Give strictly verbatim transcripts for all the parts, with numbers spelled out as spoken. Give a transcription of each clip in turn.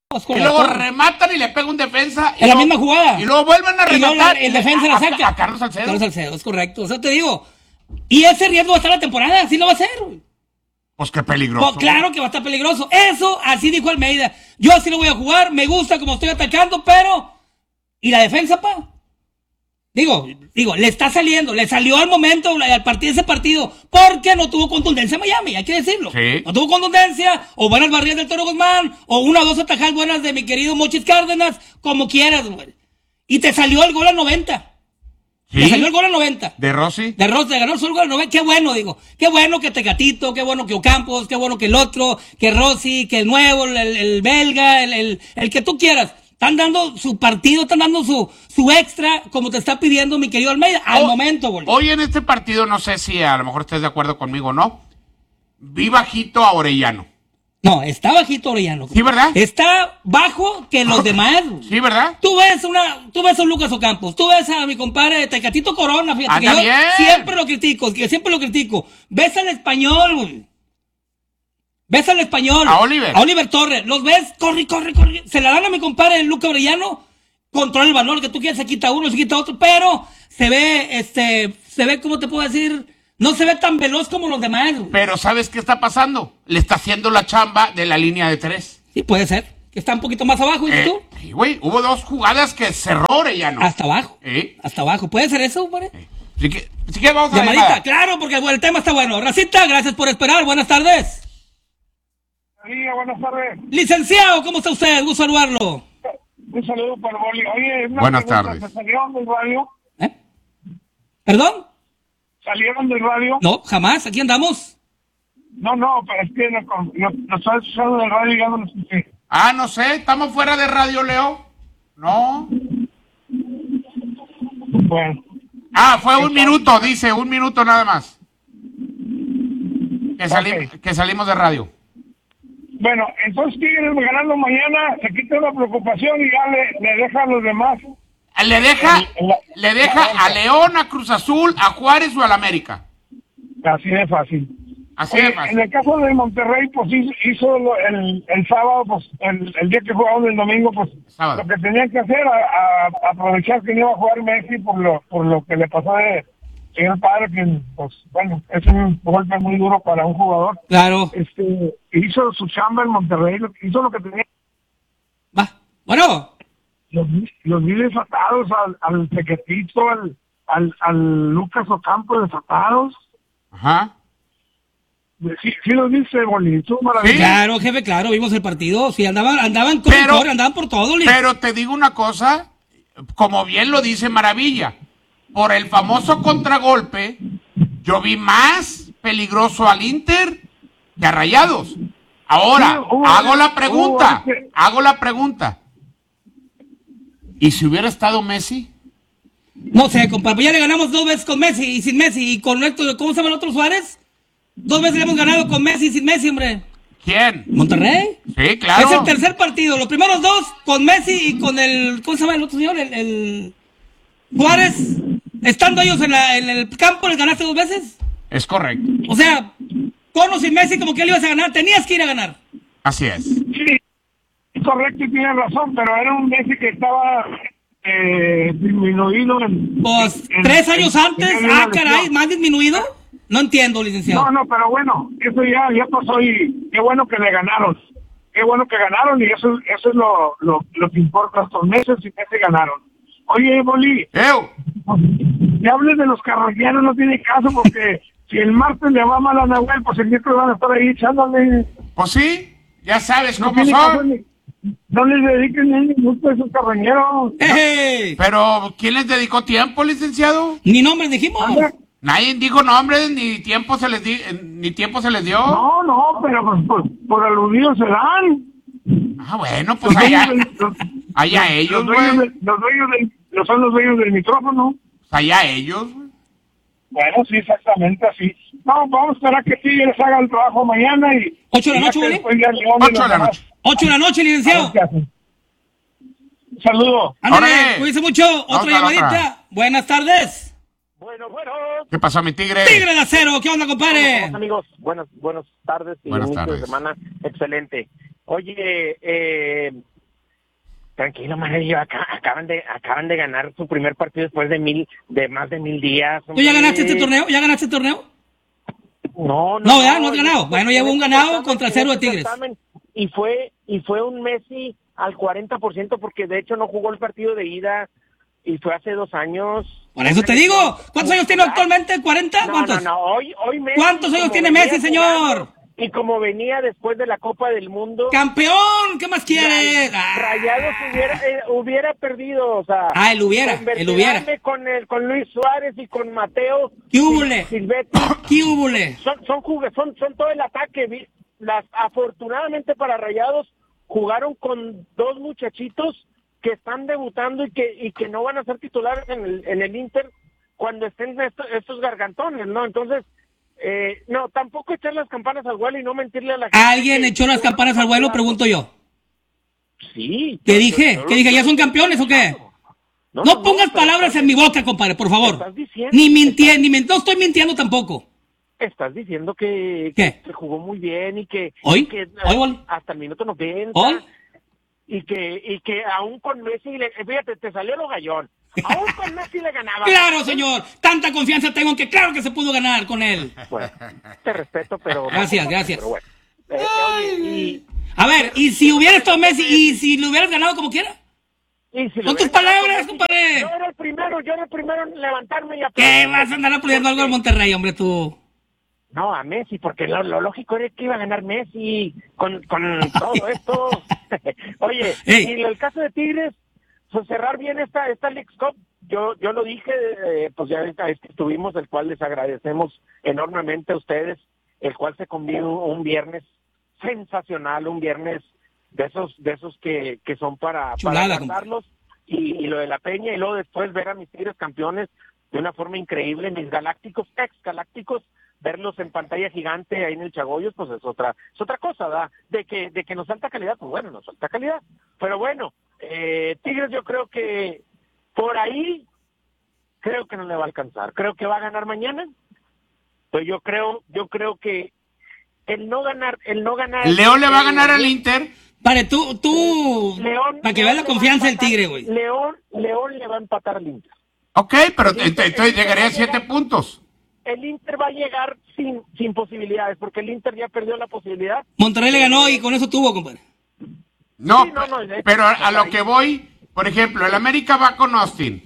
Y luego rematan y le pega un defensa. En la luego, misma jugada. Y luego vuelven a rematar. Y el defensa la saca. A, a Carlos Salcedo. Carlos Salcedo, es correcto. O sea, te digo. Y ese riesgo va a estar la temporada, así lo va a hacer. Pues qué peligroso. Pues claro que va a estar peligroso. Eso, así dijo Almeida. Yo así lo voy a jugar, me gusta como estoy atacando, pero... ¿Y la defensa, pa? Digo, digo, le está saliendo, le salió al momento, al partir de ese partido, porque no tuvo contundencia Miami, hay que decirlo. Sí. No tuvo contundencia, o buenas barridas del Toro Guzmán, o una o dos atajadas buenas de mi querido Mochis Cárdenas, como quieras, güey. Y te salió el gol a noventa. ¿Sí? Te salió el gol a noventa. ¿De Rossi? De Rossi, te ganó solo el gol a noventa. Qué bueno, digo. Qué bueno que Tecatito, qué bueno que Ocampos, qué bueno que el otro, que Rossi, que el nuevo, el, el belga, el, el, el que tú quieras. Están dando su partido, están dando su, su extra, como te está pidiendo mi querido Almeida, al hoy, momento, boludo. Hoy en este partido, no sé si a lo mejor estés de acuerdo conmigo o no, vi bajito a Orellano. No, está bajito Orellano. Sí, ¿verdad? Está bajo que los demás. Sí, ¿verdad? Tú ves una, tú ves a un Lucas Ocampos, tú ves a mi compadre Tecatito Corona, fíjate que yo bien. siempre lo critico, que siempre lo critico. Ves al español, güey. Ves al español. A Oliver. A Oliver Torres. Los ves, corre, corre, corre. Se la dan a mi compadre Luca Orellano. Controla el balón, que tú quieres, se quita uno, se quita otro. Pero se ve, este, se ve, ¿cómo te puedo decir? No se ve tan veloz como los demás. Güey. Pero ¿sabes qué está pasando? Le está haciendo la chamba de la línea de tres. Sí, puede ser. Que está un poquito más abajo, ¿dices eh, tú? Sí, güey. Hubo dos jugadas que cerró Orellano. Hasta abajo. ¿Eh? Hasta abajo. ¿Puede ser eso, güey? Eh. Así que, así que vamos a Llamadita, claro, porque bueno, el tema está bueno. Racita, gracias por esperar. Buenas tardes. Sí, buenas tardes. Licenciado, ¿cómo está usted? Gusto saludarlo. Un saludo para Boli. Oye, una buenas pregunta, tardes. ¿se salieron del radio? ¿Eh? ¿Perdón? ¿Salieron del radio? No, jamás. Aquí andamos. No, no, pero es que no, no, no estaba escuchando del radio y ya no lo escuché. Ah, no sé. ¿Estamos fuera de radio, Leo? No. Bueno. Ah, fue un minuto, dice. Un minuto nada más. Que, sali Okay. que salimos de radio. Bueno, entonces Tigres ganando mañana, se quita la preocupación y ya le, le deja a los demás. Le deja, En la- le deja a León, a Cruz Azul, a Juárez o al América. Así de fácil. Así Oye, de fácil. en el caso de Monterrey, pues hizo, hizo lo- el, el sábado, pues el, el día que jugaron el domingo, pues Sábado. lo que tenían que hacer, a, a- aprovechar que no iba a jugar Messi por lo, por lo que le pasó de señor padre, que pues bueno, es un golpe muy duro para un jugador. Claro. Este, hizo su chamba en Monterrey, lo- hizo lo que tenía. Va. Bueno. Los, los vi desatados al, al Tequetito, al, al, al Lucas Ocampo desatados. Ajá. Sí, sí los viste, Bolito, Sí. maravilloso. Claro, jefe, claro, vimos el partido. Sí, andaban, andaban con Pero- corre, andaban por todo, Liz. Pero te digo una cosa, como bien lo dice Maravilla, por el famoso contragolpe, yo vi más peligroso al Inter que a Rayados. Ahora, Sí, hubo- hago la pregunta, hubo ese- hago la pregunta. ¿Y si hubiera estado Messi? No sé, compadre, ya le ganamos dos veces con Messi y sin Messi. Y con Héctor, ¿cómo se llama el otro Suárez? Dos veces le hemos ganado con Messi y sin Messi, hombre. ¿Quién? ¿Monterrey? Sí, claro. Es el tercer partido. Los primeros dos con Messi y con el... ¿Cómo se llama el otro señor? El, el Juárez. Estando ellos en, la, en el campo, ¿les ganaste dos veces? Es correcto. O sea, con o sin Messi, como que le ibas a ganar. Tenías que ir a ganar. Así es. Sí, correcto y tiene razón, pero era un Messi que estaba eh, disminuido en... Pues, en- tres en- años en- antes. en una Ah, caray, lesión. ¿más disminuido? No entiendo, licenciado. No, no, pero bueno, eso ya, ya pasó y qué bueno que le ganaron. Qué bueno que ganaron y eso, eso es lo, lo, lo que importa. Estos meses y meses ganaron. Oye, Boli, ¡Ew! ya hables de los carroñeros, no tiene caso porque si el martes le va mal a Nahuel, pues el miércoles van a estar ahí echándole. Pues sí, ya sabes No cómo tiene caso son. ni- no les dediquen ni un minuto a esos carroñeros. ¡Ey! Pero, ¿quién les dedicó tiempo, licenciado? Ni nombre dijimos. Anda. Nadie dijo nombres, ni tiempo se les di, eh, ni tiempo se les dio. No, no, pero pues, por, por aludidos se dan. Ah, bueno, pues Los allá, dueños del- los- allá ellos, los dueños, güey. del- los dueños del, los son los dueños del micrófono. Allá ellos, güey. Bueno, sí, exactamente así. No, vamos a esperar que Tigres haga el trabajo mañana y... ¿Ocho de la y ya noche, que Boli? después ya León y Ocho los de la demás, noche. Ocho de la noche, a ver licenciado. qué hacen. Un saludo. Ándale, ¡Órale! cuídense mucho. Otra Otra, llamadita. otra. Buenas tardes. Bueno, bueno. ¿Qué pasó, mi tigre? Tigre de acero, ¿qué onda, ¿Cómo compadre? estamos, amigos? Buenas, buenas tardes y Buenas inicio tardes. de semana excelente. Oye, eh, Tranquilo, Maravilla, acá, acaban de acaban de ganar su primer partido después de mil de más de mil días. ¿Tú ya ganaste este torneo? ¿Ya ganaste este torneo? No, no. No, ¿verdad? ¿No has ganado? Este- Bueno, llevo un este ganado certamen- contra cero de este Tigres. certamen, Y fue y fue un Messi al cuarenta por ciento porque de hecho no jugó el partido de ida y fue hace dos años. Por eso te digo. ¿Cuántos años tiene actualmente? ¿cuarenta? No, ¿Cuántos? no, no, hoy, hoy Messi, ¿Cuántos años como tiene venía Messi, señor? jugando, Y como venía después de la Copa del Mundo, ¡Campeón! ¿Qué más quieres? Ah. Rayados hubiera, eh, hubiera perdido, o sea. Ah, el hubiera, con el hubiera. Berterame, Con, el, con Luis Suárez y con Mateo. ¿Qué húbole? Silvetti. ¿Qué húbole? Son, son, jugue- son, son todo el ataque. vi- Las, afortunadamente para Rayados, jugaron con dos muchachitos que están debutando y que, y que no van a ser titulares en el, en el Inter cuando estén estos, estos gargantones, ¿no? Entonces, eh, no, tampoco echar las campanas al vuelo y no mentirle a la gente. ¿Alguien que- echó las campanas al vuelo? Pregunto yo. Sí. ¿Qué yo- dije? yo- ¿Qué dije? ¿Ya son campeones o qué? No, No no, pongas no, pero palabras estás- en mi boca, compadre, por favor. estás diciendo- Ni mintiendo, ni min- no estoy mintiendo tampoco. Estás diciendo que, ¿Qué? que jugó muy bien y que, ¿Hoy? y que ¿Hoy, Boli? hasta el minuto noventa ¿Hoy? y que y que aún con Messi le, fíjate, te salió lo gallón. Aún con Messi le ganaba. Claro, señor. Tanta confianza tengo en que claro que se pudo ganar con él. Bueno, te respeto, pero Gracias, gracias. Pero bueno. Eh, oye, y, A ver, y si hubiera estado Messi y si lo hubieras ganado como quiera. y si lo Con tus hubieran ganado palabras, con Messi, compadre. Yo era el primero, yo era el primero en levantarme y ¿Qué aplaudir. vas a andar aplaudiendo algo al Monterrey, hombre, tú? No, a Messi, porque lo, lo lógico era que iba a ganar Messi con, con todo esto. Oye, Ey. y el caso de Tigres, pues cerrar bien esta esta Leagues Cup, yo yo lo dije, eh, pues ya esta vez que estuvimos, el cual les agradecemos enormemente a ustedes, el cual se convivió un viernes sensacional, un viernes de esos de esos que, que son para, Chulada, para guardarlos, y, y lo de la Peña, y luego después ver a mis Tigres campeones de una forma increíble, mis galácticos, ex galácticos, verlos en pantalla gigante ahí en el Chagoyos, pues es otra es otra cosa, ¿verdad? De que de que nos falta calidad, pues bueno, nos falta calidad. Pero bueno, eh, Tigres yo creo que por ahí creo que no le va a alcanzar. Creo que va a ganar mañana. Pues yo creo yo creo que el no ganar el no ganar León le va a el- ganar al Inter. Pare, tú, tú, León, para que León veas la le va a confianza del empatar- Tigre, güey. León León le va a empatar al Inter. Ok, pero El ent- Inter- entonces el Inter llegaría va a a siete llegar- puntos. El Inter va a llegar sin sin posibilidades, porque el Inter ya perdió la posibilidad. Monterrey le ganó y con eso tuvo, compadre. No, Sí, no, no, de- pero a, a lo ahí- que voy, por ejemplo, el América va con Austin.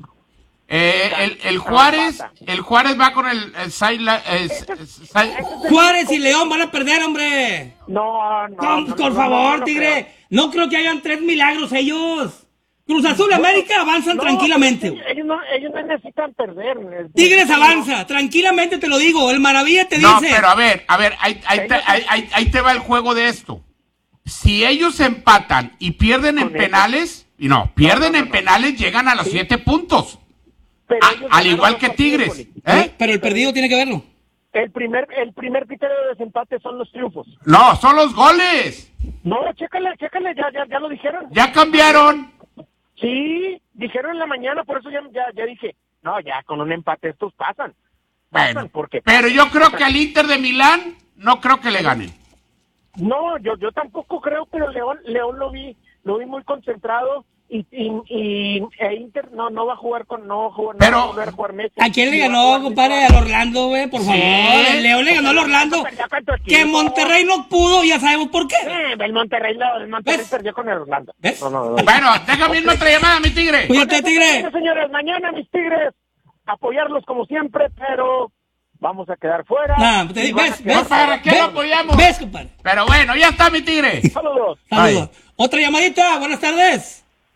Eh, el, el Juárez, el Juárez va con el, el Saila- eh, Sai- Juárez y León van a perder, hombre. No, no. No, no, no, por no, favor, no, no Tigre. creo. No creo que hagan tres milagros ellos. Cruz Azul, América avanzan No, tranquilamente. ellos, ellos no, ellos no necesitan perder. Tigres No. avanza, tranquilamente te lo digo. El Maravilla te No, dice. pero a ver, a ver, ahí, ahí te, ahí- ahí- ahí te va el juego de esto. Si ellos empatan y pierden en Con ellos. penales, y no, pierden no, no, en no. penales, llegan a los siete puntos. Pero A- ellos al ganaron igual los que partidos, Tigres. Poli. ¿Eh? Pero el perdido tiene que verlo. El primer, el primer criterio de desempate son los triunfos. No, son los goles. No, chécale, chécale, ya, ya, ya lo dijeron. Ya cambiaron. Sí, dijeron en la mañana, por eso ya, ya, ya dije, no, ya con un empate estos pasan. Pasan Bueno, porque pero yo creo que al Inter de Milán no creo que le ganen. No, yo yo tampoco creo, pero León León lo vi, lo vi muy concentrado y y, y e Inter no no va a jugar con no va a jugar, no Pero- va a volver a jugar Messi. ¿A quién le Ni va a ganó, jugar compadre? ni Al Orlando, güey, por Sí. favor. El León le ganó al Orlando. Ya cuánto Que equipo. Monterrey no pudo, ya sabemos por qué. Eh, el Monterrey, no, el Monterrey ¿Ves? perdió con el Orlando. ¿Ves? No, no, no. Bueno, déjame irme otra llamada, mi tigre. Cuídate, Tigre. Bueno, señores, mañana mis Tigres apoyarlos como siempre, pero vamos a quedar fuera. Nah, te Y digo, van a ¿ves? quedar ¿Ves? ¿Para qué ¿Ves? lo apoyamos? ¿Ves, compadre? Pero bueno, ya está, mi tigre. Saludos. Saludos. Otra llamadita, buenas tardes.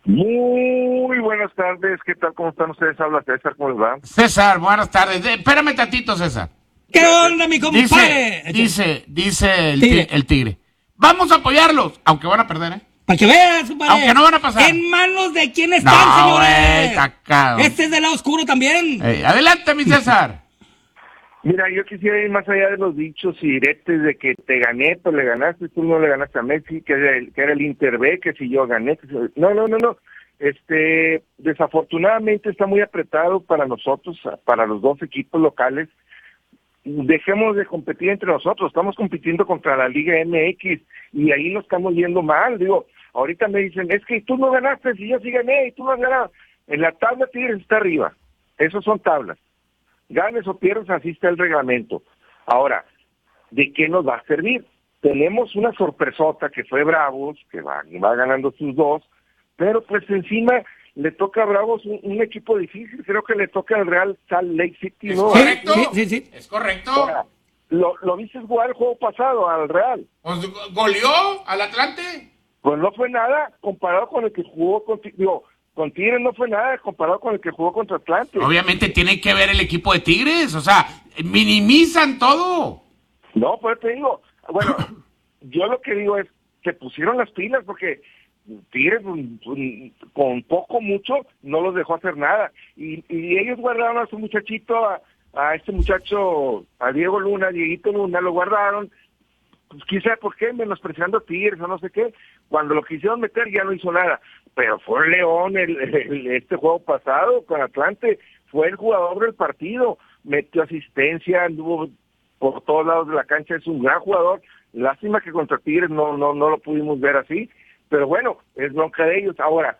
Muy buenas tardes, ¿qué tal? ¿Cómo están ustedes? Habla César, ¿cómo les va? César, buenas tardes. De- espérame tantito, César. ¿Qué onda, mi compadre? Dice, dice, dice el Tigre. tigre. el tigre. Vamos a apoyarlos, aunque van a perder, ¿eh? Para que veas, compadre. Aunque no van a pasar. ¿En manos de quién están, No, señores? güey, está cabrón. Este es del lado oscuro también. Eh, adelante, mi César. Mira, yo quisiera ir más allá de los dichos y diretes de que te gané, pues le ganaste, tú no le ganaste a Messi, que era el, que era el Inter B, que si yo gané. Que si- No, no, no, no. Este, desafortunadamente está muy apretado para nosotros, para los dos equipos locales. Dejemos de competir entre nosotros, estamos compitiendo contra la Liga M X y ahí lo estamos viendo mal, digo, ahorita me dicen, es que tú no ganaste, y yo sí gané, y tú no has ganado. En la tabla Tigres está arriba, esos son tablas. Ganes o pierdas, así está el reglamento. Ahora, ¿de qué nos va a servir? Tenemos una sorpresota que fue Bravos, que va, va ganando sus dos, pero pues encima le toca a Bravos un, un equipo difícil, creo que le toca al Real Salt Lake City, Es ¿no? correcto, Sí, sí, sí. es correcto. Ahora, lo, lo viste jugar el juego pasado al Real, Pues goleó al Atlante. pues no fue nada comparado con el que jugó con, digo, con Tigres, no fue nada comparado con el que jugó contra Atlante. Obviamente tiene que ver el equipo de Tigres, o sea, minimizan todo. No, pues te digo, bueno, yo lo que digo es, se pusieron las pilas porque Tigres con poco, mucho, no los dejó hacer nada. Y, y ellos guardaron a su muchachito, a, a este muchacho, a Diego Luna, Dieguito Luna, lo guardaron, pues quizá por qué, menospreciando a Tigres o no sé qué. Cuando lo quisieron meter ya no hizo nada. Pero fue León el, el, este juego pasado con Atlante, fue el jugador del partido, metió asistencia, anduvo por todos lados de la cancha, es un gran jugador. Lástima que contra Tigres no no no lo pudimos ver así, pero bueno, es bronca de ellos. Ahora,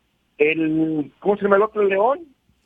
el ¿cómo se llama el otro León?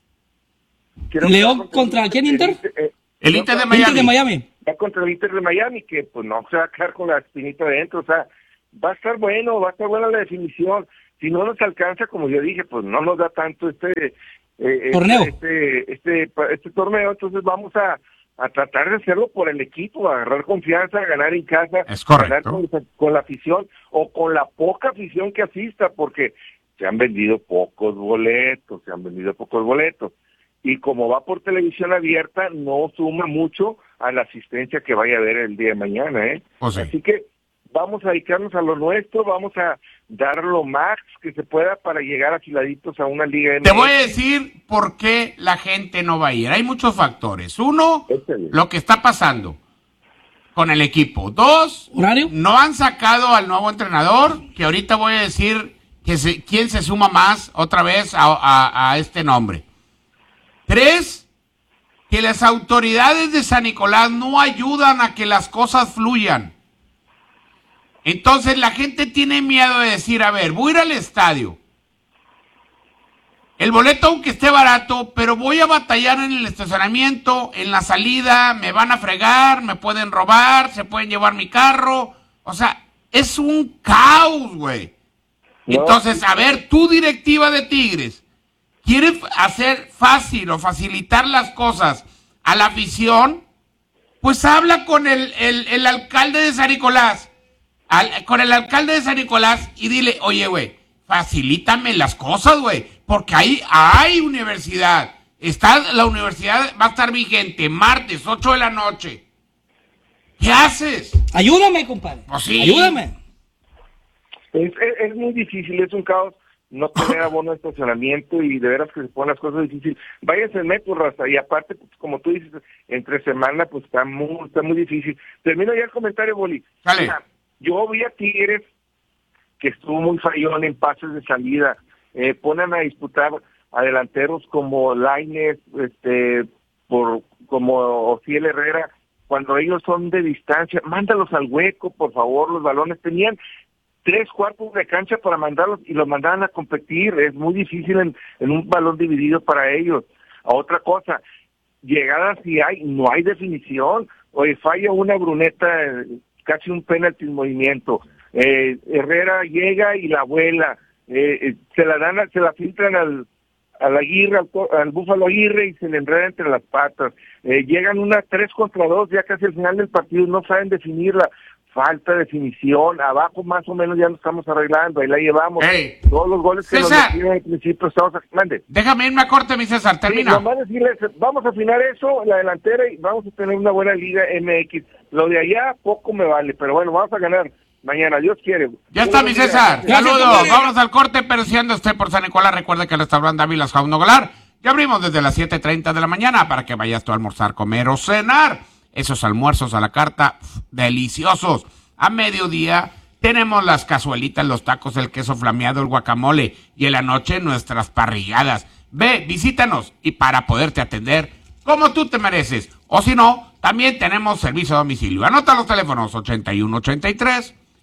Creo ¿León que contra quién, Inter? eh, El Inter de Inter Miami. de Miami. va contra el Inter de Miami, que pues no se va a quedar con la espinita adentro, o sea, va a estar bueno, va a estar buena la definición. Si no nos alcanza, como yo dije, pues no nos da tanto este eh, torneo. Este, este, este, este torneo, entonces vamos a, a tratar de hacerlo por el equipo, a agarrar confianza, a ganar en casa, Es correcto. ganar con, con la afición o con la poca afición que asista, porque se han vendido pocos boletos, se han vendido pocos boletos. Y como va por televisión abierta, no suma mucho a la asistencia que vaya a haber el día de mañana, ¿eh? Pues sí. Así que vamos a dedicarnos a lo nuestro, vamos a dar lo más que se pueda para llegar afiladitos a una liga. Te voy a decir por qué la gente no va a ir. Hay muchos factores. Uno, Échale. lo que está pasando con el equipo. Dos, ¿Horario? no han sacado al nuevo entrenador, que ahorita voy a decir que se, quién se suma más otra vez a, a, a este nombre. Tres, que las autoridades de San Nicolás no ayudan a que las cosas fluyan. Entonces la gente tiene miedo de decir, a ver, voy a ir al estadio. El boleto, aunque esté barato, pero voy a batallar en el estacionamiento, en la salida, me van a fregar, me pueden robar, se pueden llevar mi carro. O sea, es un caos, güey. No. Entonces, a ver, tu directiva de Tigres, ¿quiere hacer fácil o facilitar las cosas a la afición? Pues habla con el, el, el alcalde de San Nicolás. Al, con el alcalde de San Nicolás y dile, oye, güey, facilítame las cosas, güey, porque ahí hay universidad. Está, la universidad va a estar vigente martes, ocho de la noche. ¿Qué haces? Ayúdame, compadre. Pues sí. Ayúdame. Es, es, es muy difícil, es un caos no tener abono de estacionamiento y de veras que se ponen las cosas difíciles. Váyanse en metro, raza, y aparte, pues, como tú dices, entre semana, pues está muy, está muy difícil. Termino ya el comentario, Boli. Dale. Mira, yo vi a Tigres que estuvo muy fallón en pases de salida. Eh, ponen a disputar a delanteros como Lainez, este, por como Ociel Herrera, cuando ellos son de distancia, mándalos al hueco, por favor, los balones tenían tres cuartos de cancha para mandarlos y los mandaban a competir. Es muy difícil en, en un balón dividido para ellos. A otra cosa, llegadas si hay, no hay definición. Oye, falla una Bruneta, eh, casi un penalti en movimiento. Eh, Herrera llega y la vuela. Eh, eh, se la dan, a, se la filtran al, al Aguirre, al, al Búfalo Aguirre y se le enreda entre las patas. Eh, llegan una tres contra dos, ya casi al final del partido, no saben definirla. Falta definición, abajo más o menos ya nos estamos arreglando, ahí la llevamos. Hey. Todos los goles que César. nos metieron al principio estamos mande. Déjame irme a corte, mi César, Sí, termina. nomás decirles, vamos a afinar eso, la delantera, y vamos a tener una buena liga M X. Lo de allá poco me vale, pero bueno, vamos a ganar mañana, Dios quiere. Ya está, mi César. Gracias, Saludos. compadre. Vámonos al corte, pero si anda usted por San Nicolás, recuerde que el restaurante Dávila Jauno Golar ya abrimos desde las siete treinta de la mañana para que vayas tú a almorzar, comer o cenar. Esos almuerzos a la carta, pf, deliciosos. A mediodía tenemos las cazuelitas, los tacos, el queso flameado, el guacamole y en la noche nuestras parrilladas. Ve, visítanos y para poderte atender como tú te mereces. O si no, también tenemos servicio a domicilio. Anota los teléfonos ochenta y uno ochenta y tres,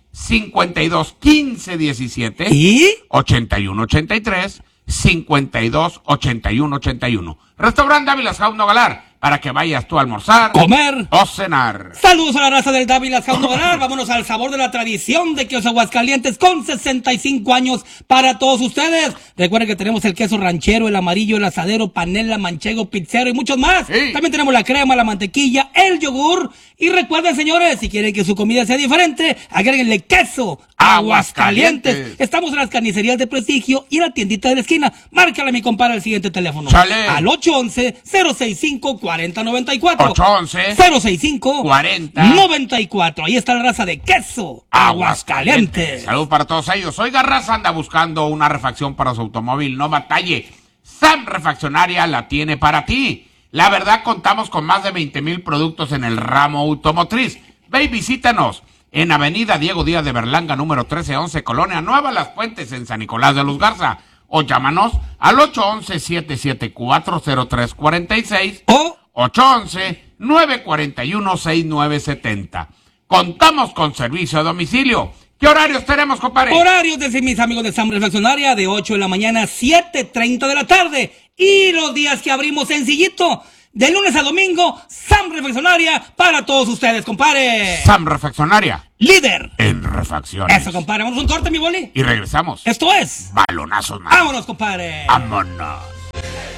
cincuenta y dos, quince, diecisiete. ¿Y? ochenta y uno, ochenta y tres, cincuenta y dos, ochenta y uno, ochenta y uno. Restaurante Dávilas House Nogalar, para que vayas tú a almorzar, comer o cenar. Saludos a la raza del Dávilas House Nogalar. Vámonos al sabor de la tradición de Quesos Aguascalientes con sesenta y cinco años para todos ustedes. Recuerden que tenemos el queso ranchero, el amarillo, el asadero, panela, manchego, pizzero y muchos más. Sí. También tenemos la crema, la mantequilla, el yogur. Y recuerden, señores, si quieren que su comida sea diferente, agréguenle queso Aguascalientes. Aguascalientes. Estamos en las carnicerías de prestigio y en la tiendita de la esquina. Márcale, mi compadre, al siguiente teléfono. Chale. Al ocho once, cero sesenta y cinco, cuarenta noventa y cuatro. ocho once, cero sesenta y cinco, cuarenta, noventa y cuatro. Ahí está la raza de queso Aguascalientes. Salud para todos ellos. Oiga, raza, anda buscando una refacción para su automóvil. No batalle. Sam Refaccionaria la tiene para ti. La verdad, contamos con más de veinte mil productos en el ramo automotriz. Ve y visítanos en Avenida Diego Díaz de Berlanga, número trece once, Colonia Nueva Las Fuentes, en San Nicolás de los Garza. O llámanos al ocho once, siete siete cuatro, cero tres cuatro seis O ocho once, nueve cuatro uno, seis nueve siete cero. Contamos con servicio a domicilio. ¿Qué horarios tenemos, compadre? horarios de mis amigos de Sam Refaccionaria de ocho de la mañana a siete treinta de la tarde. Y los días que abrimos sencillito, de lunes a domingo, Sam Refaccionaria para todos ustedes, compadre. Sam Refaccionaria, Líder. en refacciones. Eso, compadre. Vamos a un corte, mi boli. Y regresamos. Esto es. Balonazos más. Vámonos, compadre. Vámonos.